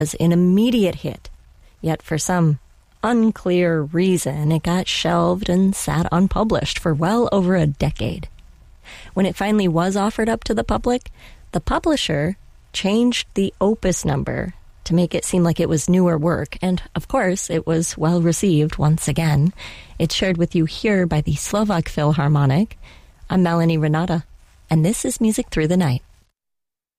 was an immediate hit, yet for some unclear reason, it got shelved and sat unpublished for well over a decade. When it finally was offered up to the public, the publisher changed the opus number to make it seem like it was newer work, and of course, it was well received once again. It's shared with you here by the Slovak Philharmonic. I'm Melanie Renata, and this is Music Through the Night.